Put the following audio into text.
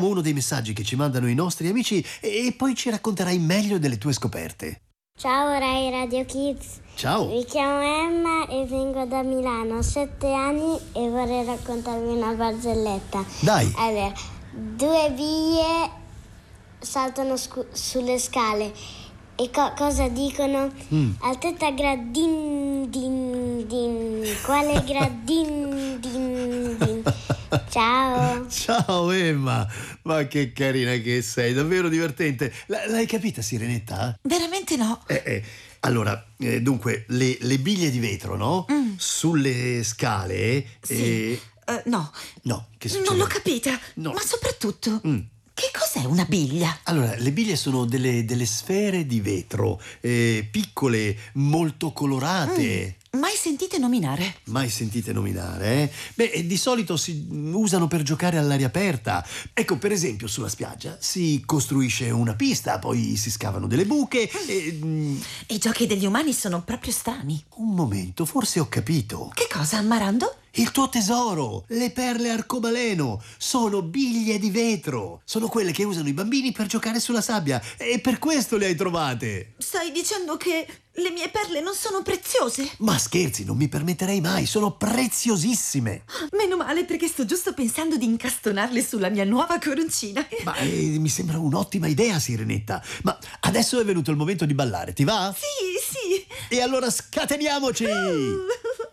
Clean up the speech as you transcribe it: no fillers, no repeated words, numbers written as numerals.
Leggiamo uno dei messaggi che ci mandano i nostri amici e poi ci racconterai meglio delle tue scoperte. Ciao Rai Radio Kids. Ciao. Mi chiamo Emma e vengo da Milano, ho 7 anni e vorrei raccontarvi una barzelletta. Dai. Allora, 2 biglie saltano sulle scale e cosa dicono? Altezza gradin din din. Quale gradin din din? Ciao. Ciao Emma, ma che carina che sei, davvero divertente. L'hai capita, Sirenetta? Veramente no. Allora, dunque, le biglie di vetro, no? Sulle scale. Sì. No. No, che succede? Non l'ho capita. No. Ma soprattutto, che cos'è una biglia? Allora, le biglie sono delle sfere di vetro, piccole, molto colorate. Mai sentite nominare? Mai sentite nominare, eh? Beh, di solito si usano per giocare all'aria aperta. Ecco, per esempio, sulla spiaggia si costruisce una pista, poi si scavano delle buche e... I giochi degli umani sono proprio strani. Un momento, forse ho capito. Che cosa, Marando? Il tuo tesoro, le perle arcobaleno, sono biglie di vetro. Sono quelle che usano i bambini per giocare sulla sabbia e per questo le hai trovate. Stai dicendo che le mie perle non sono preziose? Ma scherzi, non mi permetterei mai, sono preziosissime. Meno male, perché sto giusto pensando di incastonarle sulla mia nuova coroncina. Ma mi sembra un'ottima idea, Sirenetta. Ma adesso è venuto il momento di ballare, ti va? Sì, sì. E allora scateniamoci!